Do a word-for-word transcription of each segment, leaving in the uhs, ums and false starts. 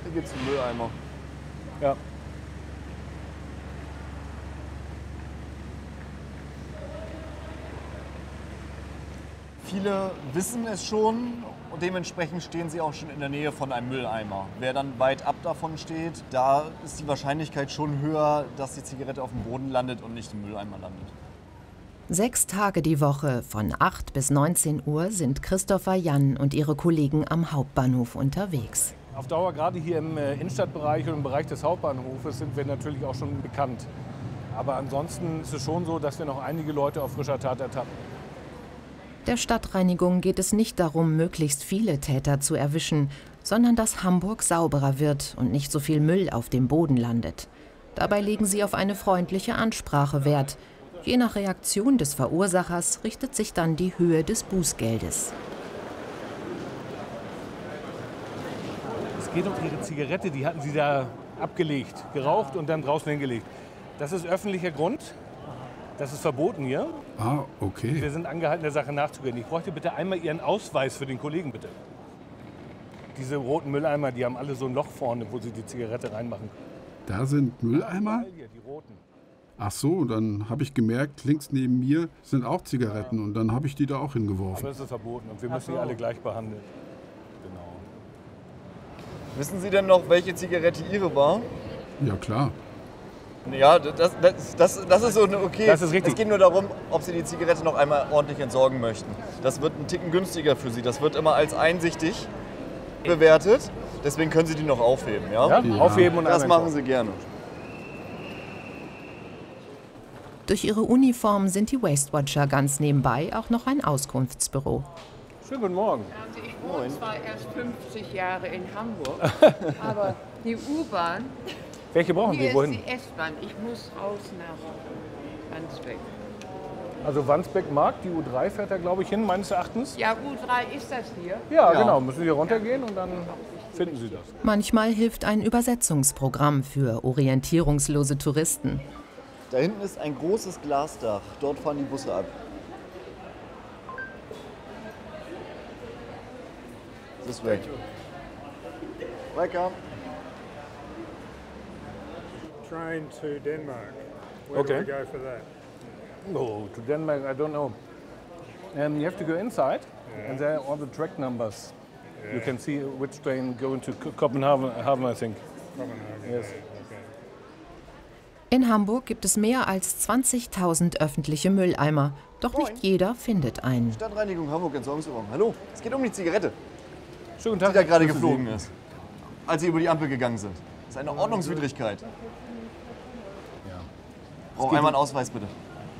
Hier geht's zum Mülleimer. Ja. Viele wissen es schon und dementsprechend stehen sie auch schon in der Nähe von einem Mülleimer. Wer dann weit ab davon steht, da ist die Wahrscheinlichkeit schon höher, dass die Zigarette auf dem Boden landet und nicht im Mülleimer landet. Sechs Tage die Woche von acht bis neunzehn Uhr sind Christopher, Jan und ihre Kollegen am Hauptbahnhof unterwegs. Auf Dauer, gerade hier im Innenstadtbereich und im Bereich des Hauptbahnhofes, sind wir natürlich auch schon bekannt. Aber ansonsten ist es schon so, dass wir noch einige Leute auf frischer Tat ertappen. Der Stadtreinigung geht es nicht darum, möglichst viele Täter zu erwischen, sondern dass Hamburg sauberer wird und nicht so viel Müll auf dem Boden landet. Dabei legen sie auf eine freundliche Ansprache Wert. Je nach Reaktion des Verursachers richtet sich dann die Höhe des Bußgeldes. Es geht um Ihre Zigarette, die hatten Sie da abgelegt, geraucht und dann draußen hingelegt. Das ist öffentlicher Grund. Das ist verboten hier. Ah, okay. Wir sind angehalten, der Sache nachzugehen. Ich bräuchte bitte einmal Ihren Ausweis für den Kollegen, bitte. Diese roten Mülleimer, die haben alle so ein Loch vorne, wo Sie die Zigarette reinmachen. Da sind Mülleimer? Hier, die roten. Ach so, dann habe ich gemerkt, links neben mir sind auch Zigaretten und dann habe ich die da auch hingeworfen. Aber das ist verboten und wir müssen die alle gleich behandeln. Genau. Wissen Sie denn noch, welche Zigarette Ihre war? Ja, klar. Ja, das, das, das, das ist so okay. Das ist richtig. Es geht nur darum, ob Sie die Zigarette noch einmal ordentlich entsorgen möchten. Das wird ein Ticken günstiger für Sie. Das wird immer als einsichtig bewertet. Deswegen können Sie die noch aufheben. Ja? Ja, Ja. aufheben und Das einmal machen Sie gerne. Durch ihre Uniform sind die Waste Watcher ganz nebenbei auch noch ein Auskunftsbüro. Schönen guten Morgen. Also ich wohne zwar erst fünfzig Jahre in Hamburg, aber die U-Bahn, Welche brauchen hier Sie? ist Wohin? die S-Bahn. Ich muss raus nach Wandsbek. Also Wandsbek-Markt, die U drei fährt da, glaube ich, hin, meines Erachtens. Ja, U drei ist das hier. Ja, Ja. genau. Müssen Sie runtergehen und dann finden Sie das. Manchmal hilft ein Übersetzungsprogramm für orientierungslose Touristen. Da hinten ist ein großes Glasdach. Dort fahren die Busse ab. This way. Welcome. Train to Denmark. Where Okay. do we go for that? Oh, to Denmark, I don't know. Um, you have to go inside, and there are all the track numbers. You can see which train going to Co- Copenhagen, Haven, I think. Copenhagen. Yes. Okay. In Hamburg gibt es mehr als zwanzigtausend öffentliche Mülleimer. Doch nicht jeder findet einen. Stadtreinigung Hamburg, Entsorgungsübung. Hallo, es geht um die Zigarette, Schönen die Tag. da gerade Grüße geflogen Sie. ist, als Sie über die Ampel gegangen sind. Das ist eine Ordnungswidrigkeit. Ja. Brauche einmal einen Ausweis, bitte.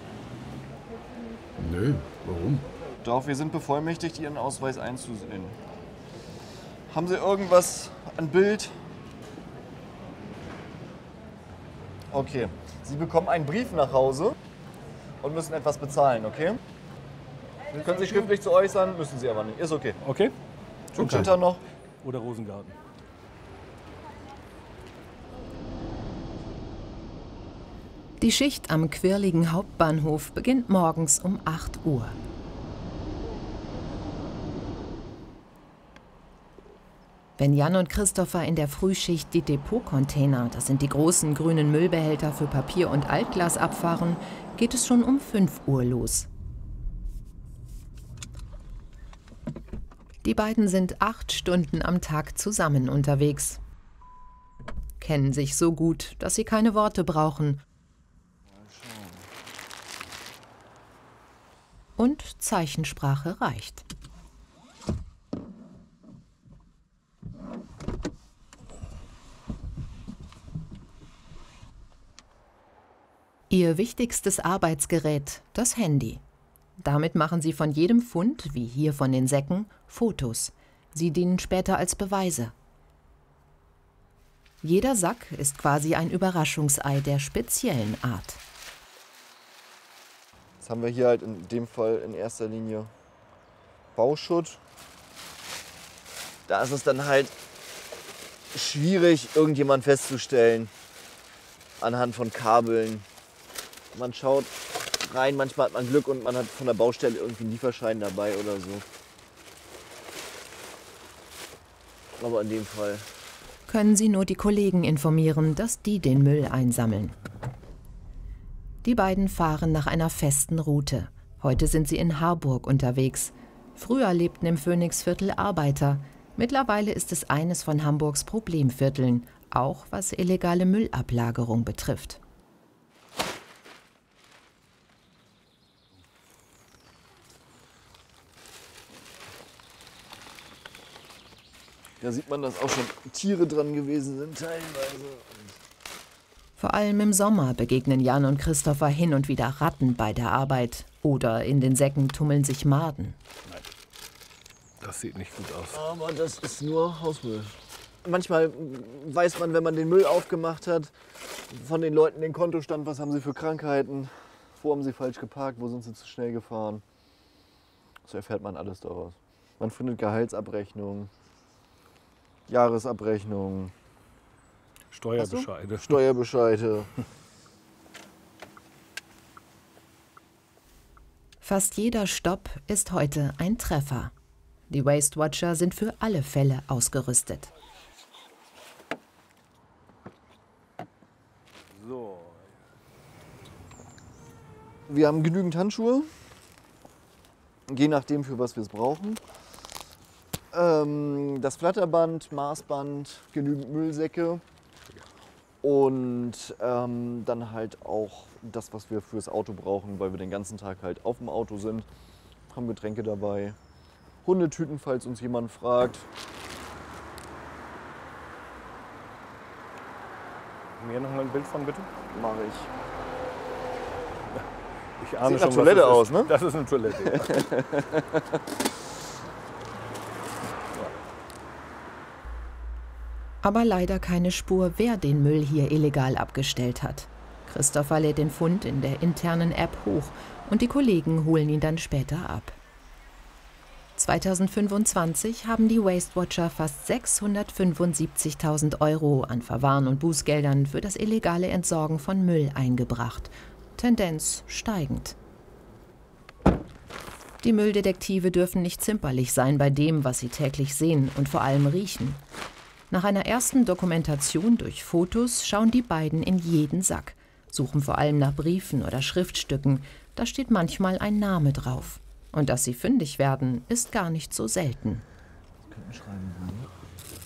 Nö, warum? Doch, wir sind bevollmächtigt, Ihren Ausweis einzusehen. Haben Sie irgendwas an Bild? Okay. Sie bekommen einen Brief nach Hause und müssen etwas bezahlen, okay? Sie können sich schriftlich zu äußern, müssen Sie aber nicht. Ist okay. Okay. Und Schinter noch? Oder Rosengarten. Die Schicht am quirligen Hauptbahnhof beginnt morgens um acht Uhr. Wenn Jan und Christopher in der Frühschicht die Depotcontainer, das sind die großen grünen Müllbehälter für Papier und Altglas, abfahren, geht es schon um fünf Uhr los. Die beiden sind acht Stunden am Tag zusammen unterwegs. Kennen sich so gut, dass sie keine Worte brauchen. Und Zeichensprache reicht. Ihr wichtigstes Arbeitsgerät, das Handy. Damit machen sie von jedem Fund, wie hier von den Säcken, Fotos. Sie dienen später als Beweise. Jeder Sack ist quasi ein Überraschungsei der speziellen Art. Jetzt haben wir hier halt in dem Fall in erster Linie Bauschutt. Da ist es dann halt schwierig, irgendjemand festzustellen anhand von Kabeln. Man schaut rein, manchmal hat man Glück und man hat von der Baustelle irgendwie einen Lieferschein dabei oder so. Aber in dem Fall können sie nur die Kollegen informieren, dass die den Müll einsammeln. Die beiden fahren nach einer festen Route. Heute sind sie in Harburg unterwegs. Früher lebten im Phoenixviertel Arbeiter. Mittlerweile ist es eines von Hamburgs Problemvierteln, auch was illegale Müllablagerung betrifft. Da sieht man, dass auch schon Tiere dran gewesen sind teilweise. Vor allem im Sommer begegnen Jan und Christopher hin und wieder Ratten bei der Arbeit. Oder in den Säcken tummeln sich Maden. Nein, das sieht nicht gut aus. Aber das ist nur Hausmüll. Manchmal weiß man, wenn man den Müll aufgemacht hat, von den Leuten den Kontostand, was haben sie für Krankheiten, wo haben sie falsch geparkt, wo sind sie zu schnell gefahren. So erfährt man alles daraus. Man findet Gehaltsabrechnungen, Jahresabrechnungen, Steuerbescheide. Steuerbescheide. Fast jeder Stopp ist heute ein Treffer. Die Waste Watcher sind für alle Fälle ausgerüstet. So. Wir haben genügend Handschuhe, je nachdem, für was wir es brauchen. Ähm, das Flatterband, Maßband, genügend Müllsäcke und ähm, dann halt auch das, was wir fürs Auto brauchen, weil wir den ganzen Tag halt auf dem Auto sind. Haben Getränke dabei, Hundetüten, falls uns jemand fragt. Mir noch mal ein Bild von, bitte. Mache ich. Ich ahne Sieht nach schon, Toilette was das aus, ist. ne? Das ist eine Toilette. Ja. Aber leider keine Spur, wer den Müll hier illegal abgestellt hat. Christopher lädt den Fund in der internen App hoch und die Kollegen holen ihn dann später ab. zweitausendfünfundzwanzig haben die Waste Watcher fast sechshundertfünfundsiebzigtausend Euro an Verwarn- und Bußgeldern für das illegale Entsorgen von Müll eingebracht. Tendenz steigend. Die Mülldetektive dürfen nicht zimperlich sein bei dem, was sie täglich sehen und vor allem riechen. Nach einer ersten Dokumentation durch Fotos schauen die beiden in jeden Sack, suchen vor allem nach Briefen oder Schriftstücken, da steht manchmal ein Name drauf. Und dass sie fündig werden, ist gar nicht so selten. Das könnten Schreiben sein.